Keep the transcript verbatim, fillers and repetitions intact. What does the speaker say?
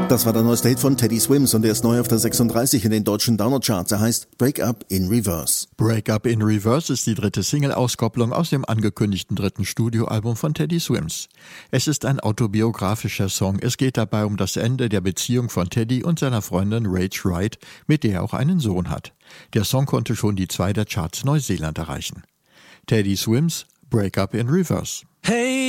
Das war der neueste Hit von Teddy Swims und er ist neu auf der sechsunddreißig in den deutschen Downer-Charts. Er heißt Break Up in Reverse. Break Up in Reverse ist die dritte Single-Auskopplung aus dem angekündigten dritten Studioalbum von Teddy Swims. Es ist ein autobiografischer Song. Es geht dabei um das Ende der Beziehung von Teddy und seiner Freundin Rach Wright, mit der er auch einen Sohn hat. Der Song konnte schon die zwei der Charts Neuseeland erreichen. Teddy Swims, Break Up in Reverse. Hey